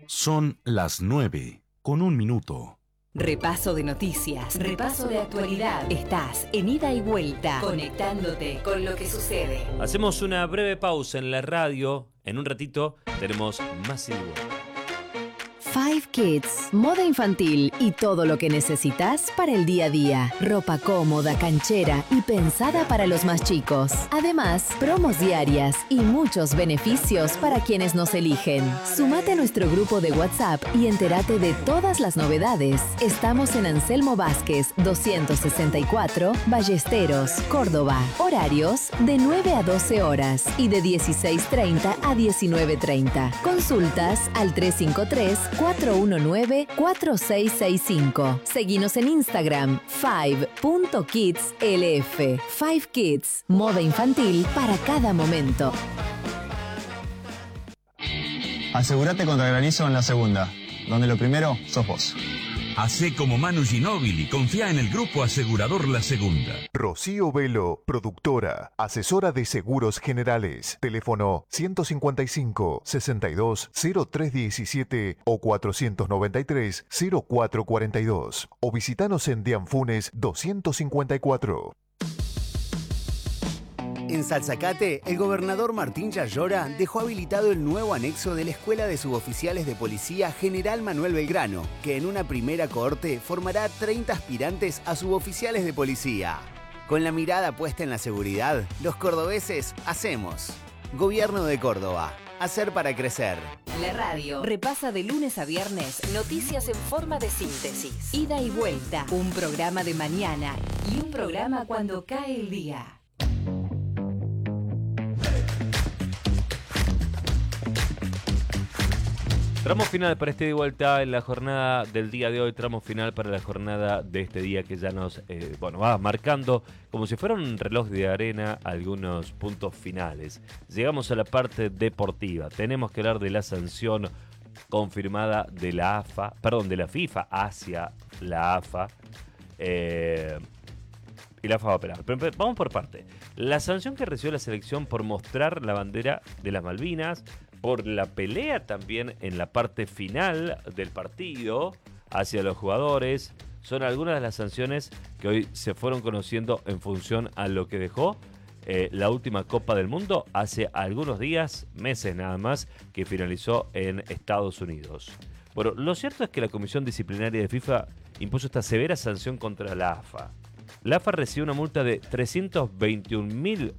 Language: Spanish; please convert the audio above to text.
Son las 9:01. Repaso de noticias, repaso de actualidad. Estás en ida y vuelta, conectándote con lo que sucede. Hacemos una breve pausa en la radio. En un ratito tenemos más ida y vuelta. Five Kids, moda infantil y todo lo que necesitas para el día a día. Ropa cómoda, canchera y pensada para los más chicos. Además, promos diarias y muchos beneficios para quienes nos eligen. Sumate a nuestro grupo de WhatsApp y entérate de todas las novedades. Estamos en Anselmo Vázquez, 264, Ballesteros, Córdoba. Horarios de 9 a 12 horas y de 16:30 a 19:30. Consultas al 353-419-4665. Seguinos en Instagram, 5.kidslf. 5 Kids, moda infantil para cada momento. Asegúrate contra granizo en la segunda, donde lo primero sos vos. Hacé como Manu Ginóbili, confía en el Grupo Asegurador La Segunda. Rocío Velo, productora, asesora de seguros generales. Teléfono 155-62-0317 o 493-0442. O visitanos en Dianfunes 254. En Salzacate, el gobernador Martín Yayora dejó habilitado el nuevo anexo de la Escuela de Suboficiales de Policía General Manuel Belgrano, que en una primera cohorte formará 30 aspirantes a suboficiales de policía. Con la mirada puesta en la seguridad, los cordobeses hacemos. Gobierno de Córdoba. Hacer para crecer. La radio repasa de lunes a viernes noticias en forma de síntesis. Ida y vuelta. Un programa de mañana y un programa cuando cae el día. Tramo final para este de vuelta en la jornada del día de hoy, tramo final para la jornada de este día que ya nos va marcando como si fuera un reloj de arena algunos puntos finales. Llegamos a la parte deportiva, tenemos que hablar de la sanción confirmada de la FIFA hacia la AFA. Y la AFA va a operar. Pero vamos por parte. La sanción que recibió la selección por mostrar la bandera de las Malvinas, por la pelea también en la parte final del partido hacia los jugadores, son algunas de las sanciones que hoy se fueron conociendo en función a lo que dejó la última Copa del Mundo hace algunos días, meses nada más, que finalizó en Estados Unidos. Bueno, lo cierto es que la Comisión Disciplinaria de FIFA impuso esta severa sanción contra la AFA. La AFA recibió una multa de 321.000